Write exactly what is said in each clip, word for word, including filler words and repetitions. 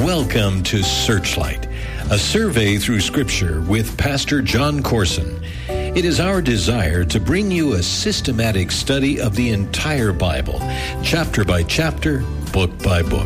Welcome to Searchlight, a survey through Scripture with Pastor John Corson. It is our desire to bring you a systematic study of the entire Bible, chapter by chapter, book by book.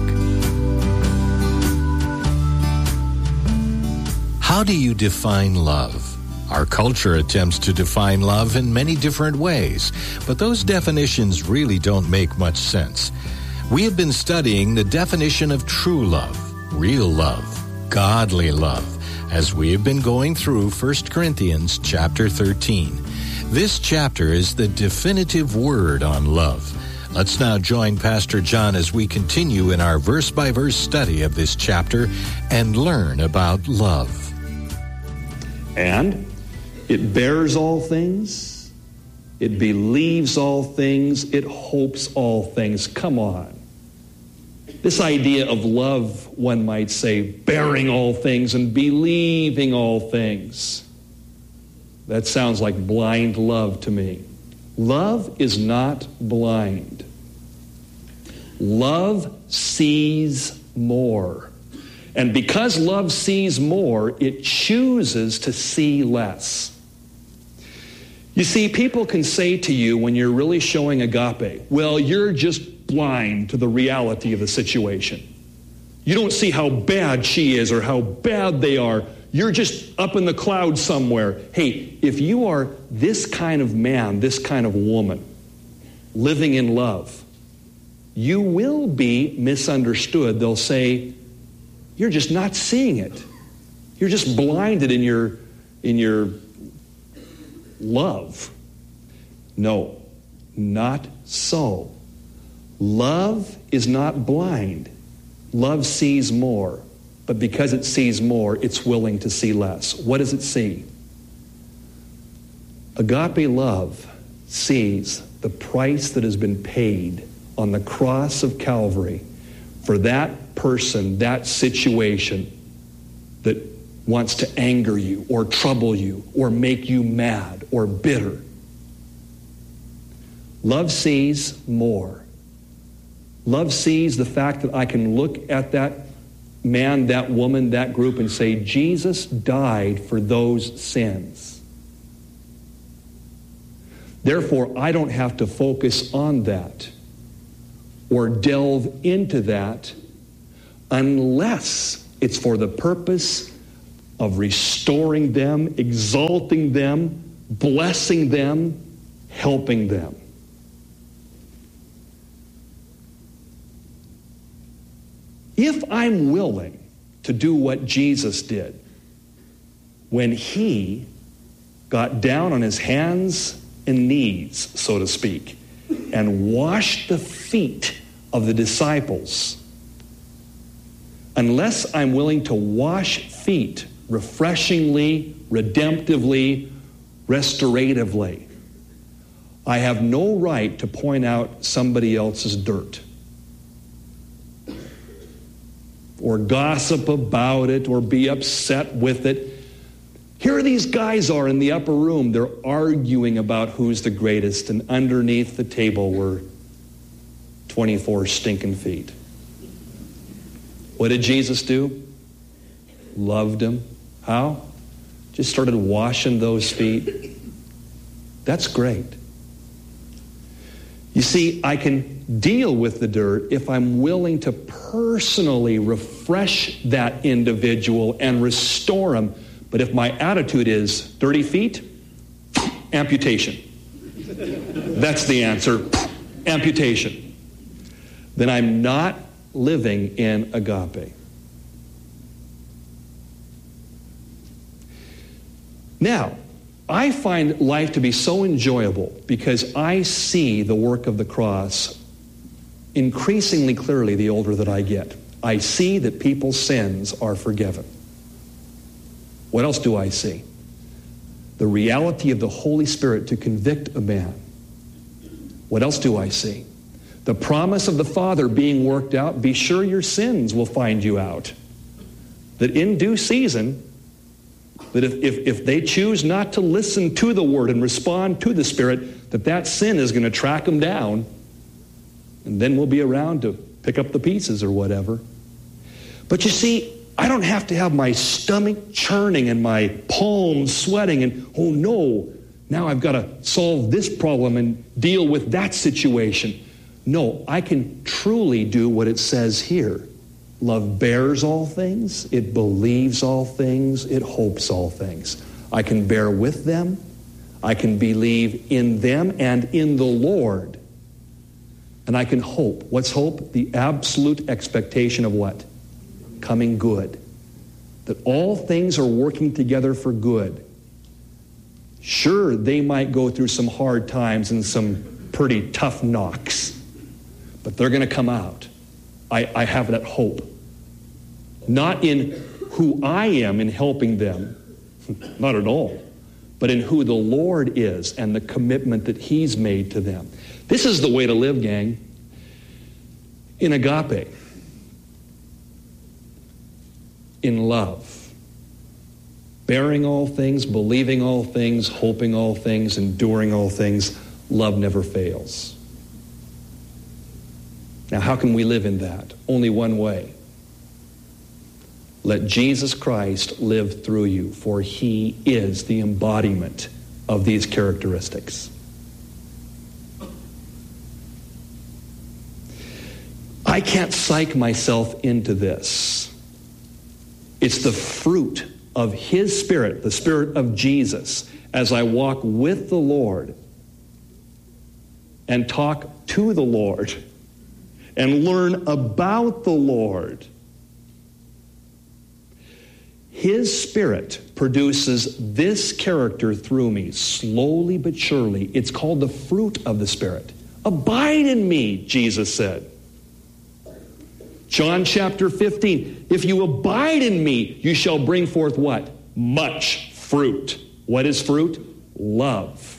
How do you define love? Our culture attempts to define love in many different ways, but those definitions really don't make much sense. We have been studying the definition of true love, real love, godly love, as we have been going through First Corinthians chapter thirteen. This chapter is the definitive word on love. Let's now join Pastor John as we continue in our verse-by-verse study of this chapter and learn about love. And it bears all things, it believes all things, it hopes all things. Come on. This idea of love, one might say, bearing all things and believing all things. That sounds like blind love to me. Love is not blind. Love sees more. And because love sees more, it chooses to see less. You see, people can say to you when you're really showing agape, well, you're just blind to the reality of the situation. You don't see how bad she is or how bad they are. You're just up in the clouds somewhere. Hey, if you are this kind of man, this kind of woman, living in love, you will be misunderstood. They'll say, you're just not seeing it. You're just blinded in your, in your love. No, not so. Love is not blind. Love sees more. But because it sees more, it's willing to see less. What does it see? Agape love sees the price that has been paid on the cross of Calvary for that person, that situation that wants to anger you or trouble you or make you mad or bitter. Love sees more. Love sees the fact that I can look at that man, that woman, that group and say, Jesus died for those sins. Therefore, I don't have to focus on that or delve into that unless it's for the purpose of restoring them, exalting them, blessing them, helping them. If I'm willing to do what Jesus did when he got down on his hands and knees, so to speak, and washed the feet of the disciples, unless I'm willing to wash feet refreshingly, redemptively, restoratively, I have no right to point out somebody else's dirt or gossip about it, or be upset with it. Here these guys are in the upper room. They're arguing about who's the greatest, and underneath the table were twenty-four stinking feet. What did Jesus do? Loved them. How? Just started washing those feet. That's great. You see, I can deal with the dirt if I'm willing to personally refresh that individual and restore them. But if my attitude is thirty feet, amputation. That's the answer, amputation. Then I'm not living in agape. Now, I find life to be so enjoyable because I see the work of the cross increasingly clearly the older that I get. I see that people's sins are forgiven. What else do I see? The reality of the Holy Spirit to convict a man. What else do I see? The promise of the Father being worked out. Be sure your sins will find you out. That in due season, that if, if, if they choose not to listen to the Word and respond to the Spirit, that that sin is going to track them down, and then we'll be around to pick up the pieces or whatever. But you see, I don't have to have my stomach churning and my palms sweating and, oh no, now I've got to solve this problem and deal with that situation. No, I can truly do what it says here. Love bears all things, it believes all things, it hopes all things. I can bear with them, I can believe in them and in the Lord. And I can hope. What's hope? The absolute expectation of what? Coming good. That all things are working together for good. Sure, they might go through some hard times and some pretty tough knocks, but they're going to come out. I, I have that hope. Not in who I am in helping them, not at all, but in who the Lord is and the commitment that He's made to them. This is the way to live, gang. In agape. In love. Bearing all things, believing all things, hoping all things, enduring all things. Love never fails. Now, how can we live in that? Only one way. Let Jesus Christ live through you, for He is the embodiment of these characteristics. I can't psych myself into this. It's the fruit of His Spirit, the Spirit of Jesus, as I walk with the Lord and talk to the Lord and learn about the Lord. His Spirit produces this character through me, slowly but surely. It's called the fruit of the Spirit. Abide in me, Jesus said. John chapter fifteen, if you abide in me, you shall bring forth what? Much fruit. What is fruit? Love.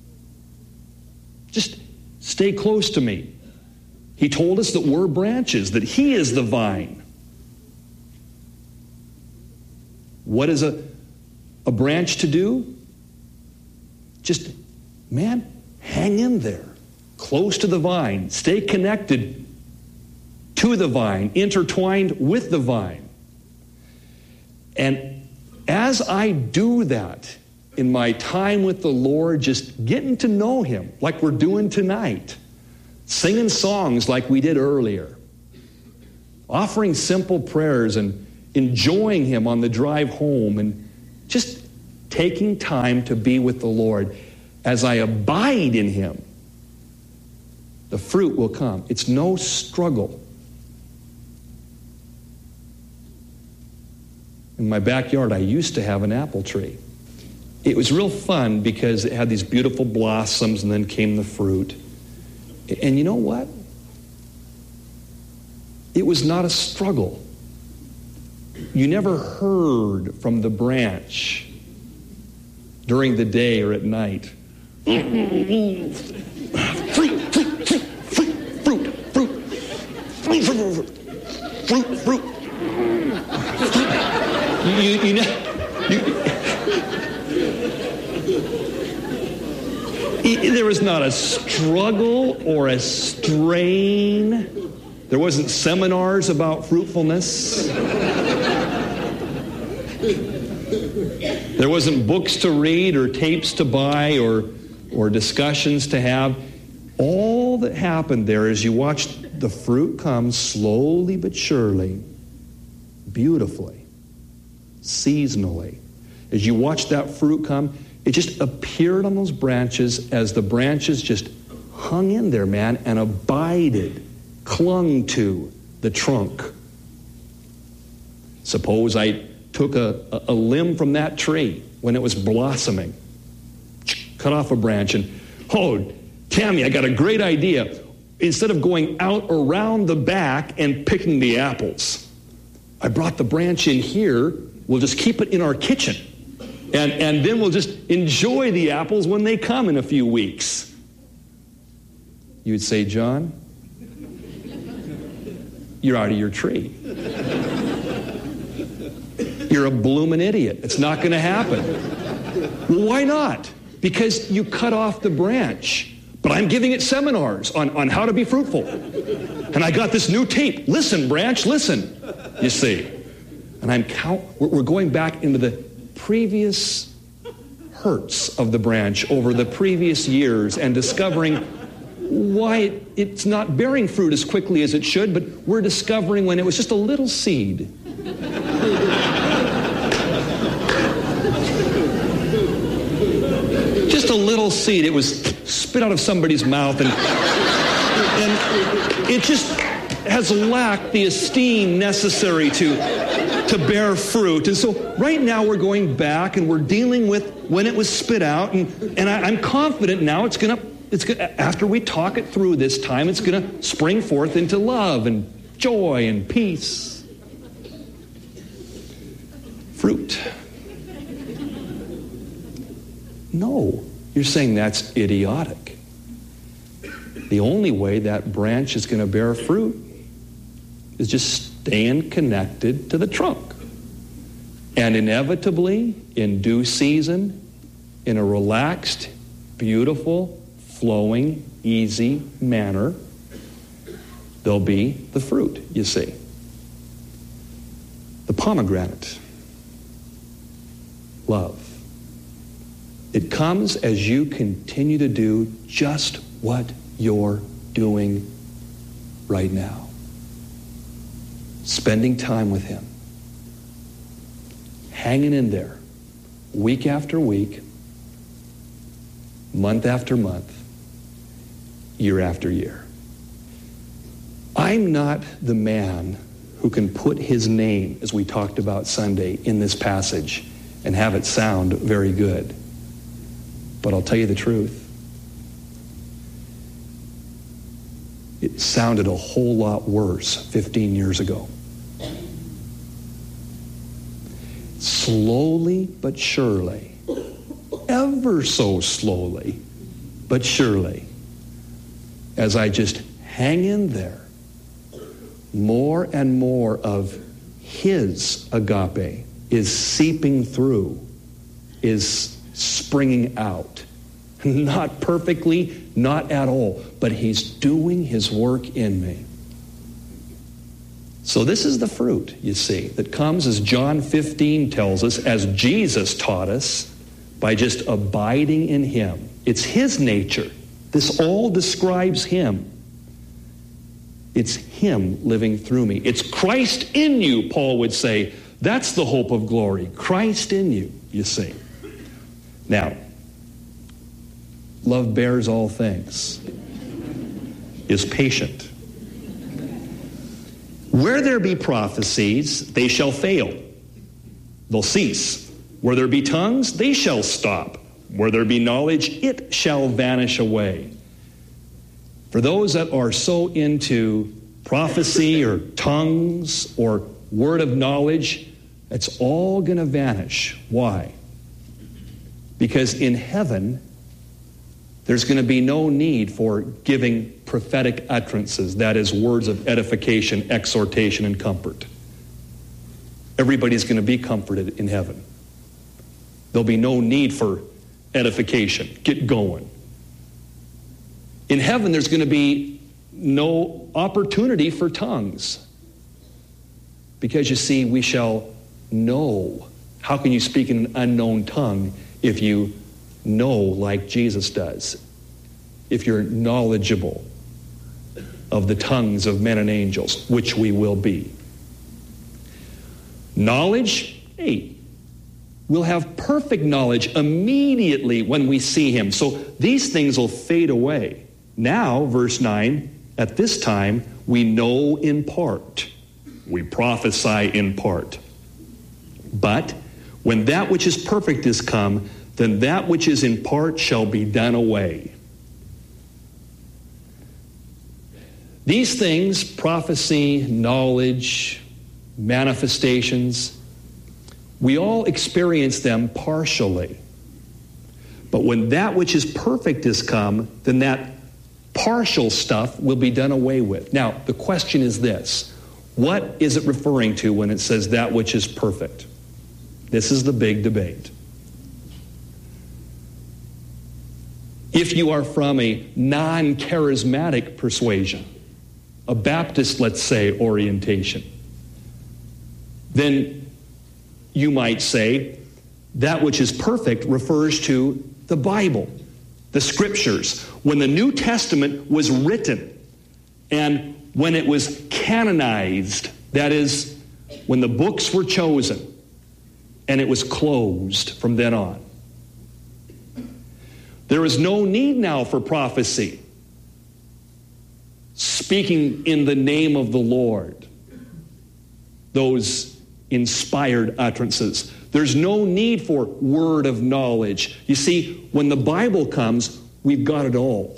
Just stay close to me. He told us that we're branches, that He is the vine. What is a, a branch to do? Just, man, hang in there, close to the vine. Stay connected to the vine, intertwined with the vine. And as I do that, in my time with the Lord, just getting to know Him, like we're doing tonight, singing songs like we did earlier, offering simple prayers and enjoying Him on the drive home, and just taking time to be with the Lord. As I abide in Him, the fruit will come. It's no struggle. In my backyard, I used to have an apple tree. It was real fun because it had these beautiful blossoms and then came the fruit. And you know what? It was not a struggle. You never heard from the branch during the day or at night. Fruit, fruit, fruit, fruit, fruit, fruit, fruit, fruit, fruit, fruit. You, you know, you, it, there was not a struggle or a strain. There wasn't seminars about fruitfulness. There wasn't books to read or tapes to buy or, or discussions to have. All that happened there is you watched the fruit come slowly but surely, beautifully, seasonally. As you watched that fruit come, it just appeared on those branches as the branches just hung in there, man, and abided, clung to the trunk. Suppose I took a, a, a limb from that tree when it was blossoming, cut off a branch, and, oh, Tammy, I got a great idea. Instead of going out around the back and picking the apples, I brought the branch in here. We'll just keep it in our kitchen. And, and then we'll just enjoy the apples when they come in a few weeks. You would say, John, you're out of your tree. You're a blooming idiot. It's not going to happen. Well, why not? Because you cut off the branch. But I'm giving it seminars on, on how to be fruitful. And I got this new tape. Listen, branch, listen. you see. And I'm count, we're going back into the previous hurts of the branch over the previous years and discovering why it's not bearing fruit as quickly as it should, but we're discovering when it was just a little seed. Just a little seed. It was spit out of somebody's mouth, and, and it just has lacked the esteem necessary to, to bear fruit. And so right now we're going back and we're dealing with when it was spit out, and, and I, I'm confident now it's going to, it's gonna, after we talk it through this time, it's going to spring forth into love and joy and peace. Fruit. No, you're saying that's idiotic. The only way that branch is going to bear fruit is just staying connected to the trunk. And inevitably, in due season, in a relaxed, beautiful, flowing, easy manner, there'll be the fruit, you see. The pomegranate. Love. It comes as you continue to do just what you're doing right now. Spending time with Him. Hanging in there. Week after week. Month after month. Year after year. I'm not the man who can put His name, as we talked about Sunday, in this passage and have it sound very good. But I'll tell you the truth. It sounded a whole lot worse fifteen years ago. Slowly but surely, ever so slowly but surely, as I just hang in there, more and more of His agape is seeping through, is springing out. Not perfectly, not at all, but He's doing His work in me. So this is the fruit, you see, that comes, as John fifteen tells us, as Jesus taught us, by just abiding in Him. It's His nature. This all describes Him. It's Him living through me. It's Christ in you, Paul would say. That's the hope of glory. Christ in you, you see. Now, love bears all things, is patient. Where there be prophecies, they shall fail. They'll cease. Where there be tongues, they shall stop. Where there be knowledge, it shall vanish away. For those that are so into prophecy or tongues or word of knowledge, it's all going to vanish. Why? Because in heaven, there's going to be no need for giving prophetic utterances, that is, words of edification, exhortation, and comfort. Everybody's going to be comforted in heaven. There'll be no need for edification. Get going. In heaven, there's going to be no opportunity for tongues. Because you see, we shall know. How can you speak in an unknown tongue if you know like Jesus does? If you're knowledgeable of the tongues of men and angels, which we will be. Knowledge, hey, we'll have perfect knowledge immediately when we see Him. So these things will fade away. Now, verse nine, at this time, we know in part. We prophesy in part. But when that which is perfect is come, then that which is in part shall be done away. These things, prophecy, knowledge, manifestations, we all experience them partially. But when that which is perfect is come, then that partial stuff will be done away with. Now, the question is this. What is it referring to when it says that which is perfect? This is the big debate. If you are from a non-charismatic persuasion, a Baptist, let's say, orientation, then you might say that which is perfect refers to the Bible, the Scriptures. When the New Testament was written and when it was canonized, that is, when the books were chosen and it was closed from then on. There is no need now for prophecy, speaking in the name of the Lord, those inspired utterances. There's no need for word of knowledge. You see, when the Bible comes, we've got it all.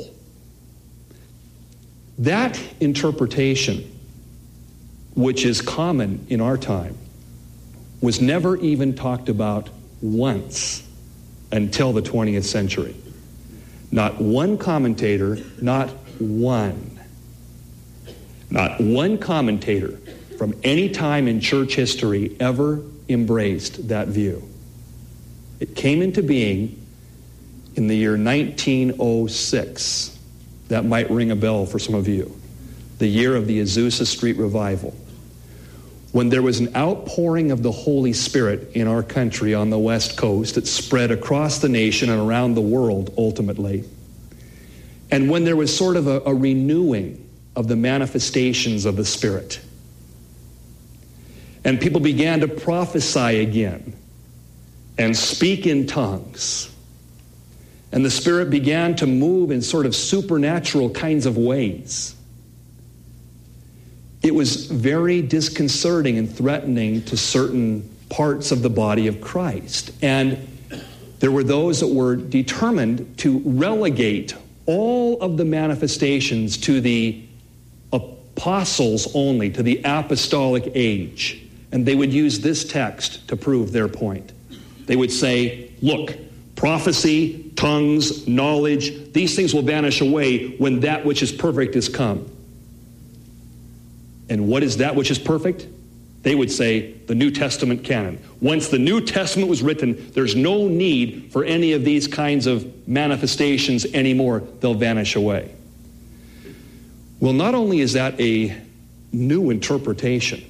That interpretation, which is common in our time, was never even talked about once until the twentieth century. Not one commentator, not one, not one commentator from any time in church history ever embraced that view. It came into being in the year nineteen oh six. That might ring a bell for some of you. The year of the Azusa Street Revival, when there was an outpouring of the Holy Spirit in our country on the West Coast that spread across the nation and around the world ultimately. And when there was sort of a, a renewing of the manifestations of the Spirit. And people began to prophesy again and speak in tongues. And the Spirit began to move in sort of supernatural kinds of ways. It was very disconcerting and threatening to certain parts of the body of Christ. And there were those that were determined to relegate all of the manifestations to the apostles only, to the apostolic age. And they would use this text to prove their point. They would say, look, prophecy, tongues, knowledge, these things will vanish away when that which is perfect is come. And what is that which is perfect? They would say the New Testament canon. Once the New Testament was written, there's no need for any of these kinds of manifestations anymore. They'll vanish away. Well, not only is that a new interpretation,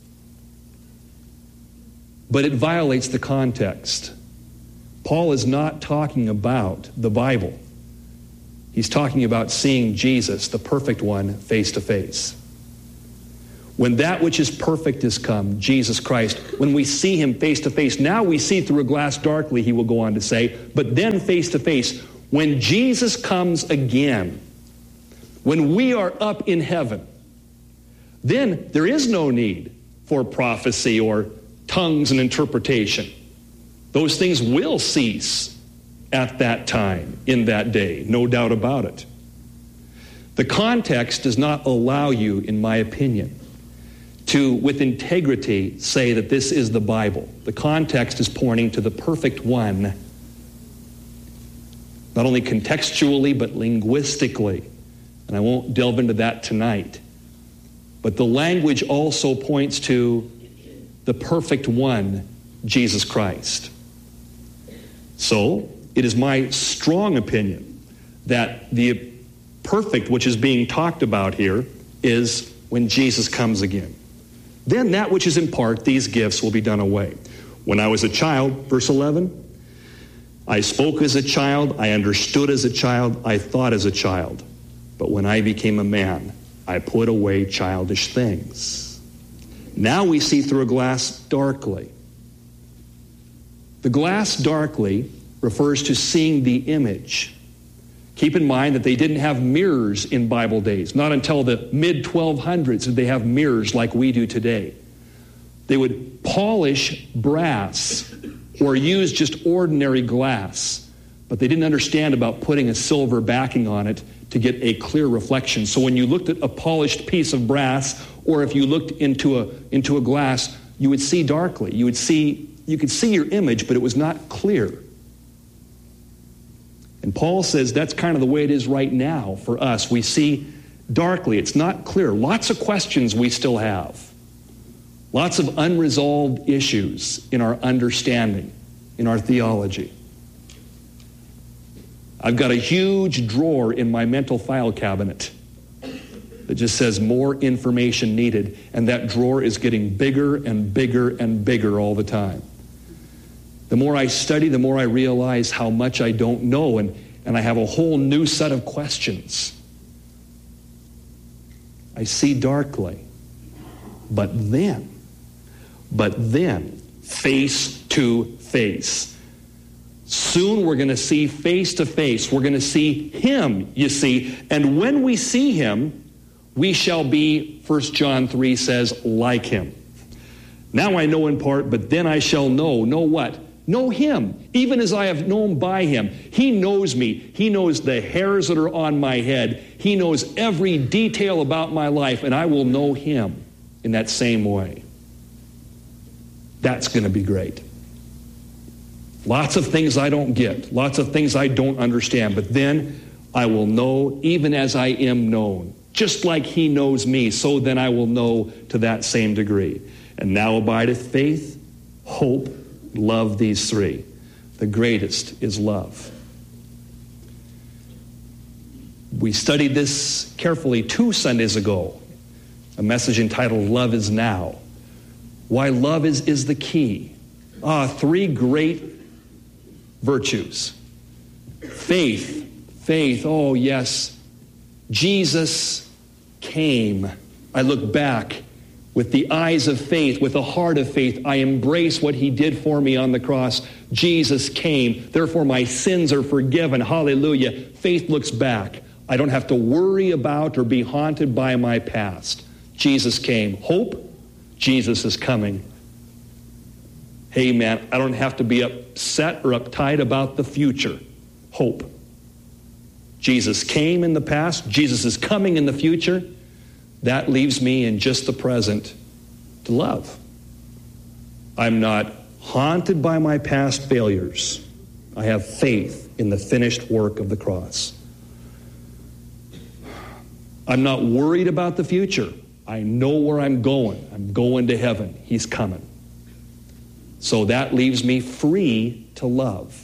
but it violates the context. Paul is not talking about the Bible. He's talking about seeing Jesus, the perfect one, face to face. When that which is perfect is come, Jesus Christ, when we see him face to face, now we see through a glass darkly, he will go on to say, but then face to face, when Jesus comes again, when we are up in heaven, then there is no need for prophecy or tongues and interpretation. Those things will cease at that time, in that day, no doubt about it. The context does not allow you, in my opinion, to, with integrity, say that this is the Bible. The context is pointing to the perfect one, not only contextually, but linguistically. And I won't delve into that tonight. But the language also points to the perfect one, Jesus Christ. So, it is my strong opinion that the perfect, which is being talked about here, is when Jesus comes again. Then that which is in part, these gifts will be done away. When I was a child, verse eleven, I spoke as a child, I understood as a child, I thought as a child. But when I became a man, I put away childish things. Now we see through a glass darkly. The glass darkly refers to seeing the image. Keep in mind that they didn't have mirrors in Bible days. Not until the mid twelve hundreds did they have mirrors like we do today. They would polish brass or use just ordinary glass, but they didn't understand about putting a silver backing on it to get a clear reflection. So when you looked at a polished piece of brass, or if you looked into a into a glass, you would see darkly. You would see you could see your image, but it was not clear. And Paul says that's kind of the way it is right now for us. We see darkly. It's not clear. Lots of questions we still have. Lots of unresolved issues in our understanding, in our theology. I've got a huge drawer in my mental file cabinet that just says more information needed, and that drawer is getting bigger and bigger and bigger all the time. The more I study, the more I realize how much I don't know, and, and I have a whole new set of questions. I see darkly. But then, but then, face to face. Soon we're going to see face to face. We're going to see him, you see. And when we see him, we shall be, First John three says, like him. Now I know in part, but then I shall know. Know what? Know him, even as I have known by him. He knows me. He knows the hairs that are on my head. He knows every detail about my life, and I will know him in that same way. That's going to be great. Lots of things I don't get. Lots of things I don't understand. But then I will know even as I am known. Just like he knows me, so then I will know to that same degree. And now abideth faith, hope, love, these three. The greatest is love. We studied this carefully two Sundays ago. A message entitled, Love is Now. Why love is, is the key. Ah, three great virtues. Faith. Faith, oh yes. Jesus came. I look back with the eyes of faith, with a heart of faith. I embrace what he did for me on the cross. Jesus came. Therefore, my sins are forgiven. Hallelujah. Faith looks back. I don't have to worry about or be haunted by my past. Jesus came. Hope, Jesus is coming. Hey, man, I don't have to be upset or uptight about the future. Hope. Jesus came in the past. Jesus is coming in the future. That leaves me in just the present to love. I'm not haunted by my past failures. I have faith in the finished work of the cross. I'm not worried about the future. I know where I'm going. I'm going to heaven. He's coming. So that leaves me free to love.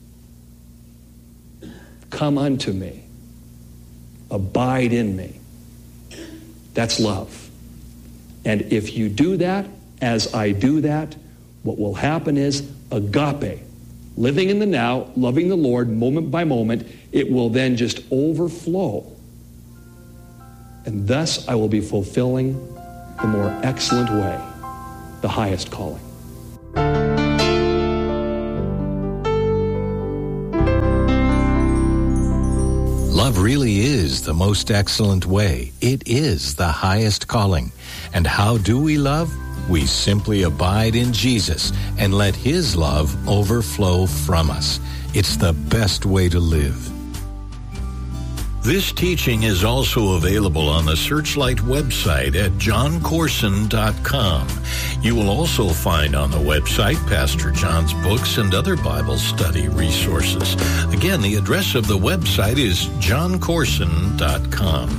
Come unto me. Abide in me. That's love. And if you do that, as I do that, what will happen is agape. Living in the now, loving the Lord moment by moment, it will then just overflow. And thus I will be fulfilling the more excellent way, the highest calling. Love really is the most excellent way. It is the highest calling. And how do we love? We simply abide in Jesus and let his love overflow from us. It's the best way to live. This teaching is also available on the Searchlight website at john corson dot com. You will also find on the website Pastor John's books and other Bible study resources. Again, the address of the website is john corson dot com.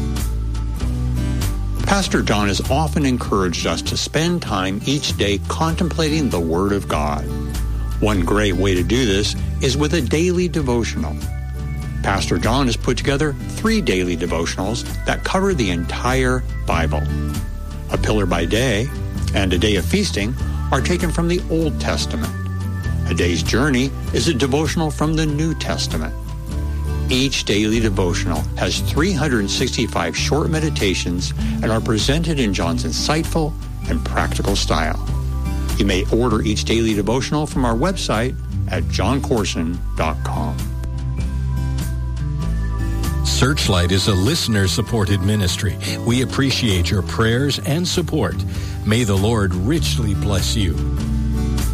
Pastor John has often encouraged us to spend time each day contemplating the Word of God. One great way to do this is with a daily devotional. Pastor John has put together three daily devotionals that cover the entire Bible. A Pillar by Day and A Day of Feasting are taken from the Old Testament. A Day's Journey is a devotional from the New Testament. Each daily devotional has three hundred sixty-five short meditations and are presented in John's insightful and practical style. You may order each daily devotional from our website at john corson dot com. Searchlight is a listener-supported ministry. We appreciate your prayers and support. May the Lord richly bless you.